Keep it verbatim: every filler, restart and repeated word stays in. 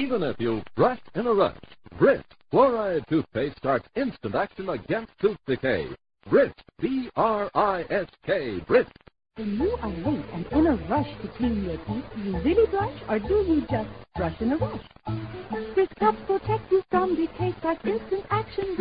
even if you brush in a rush. Brist Fluoride Toothpaste starts instant action against tooth decay. Brist, B R I S K, Brist. When you are late and in a rush to clean your teeth, do you really brush or do you just brush in a rush? Brist helps protect you from decay, starts instant action.